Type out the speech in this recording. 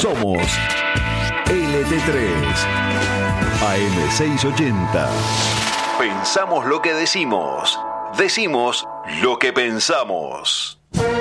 Somos LT3 AM680. Pensamos lo que decimos. Decimos lo que pensamos.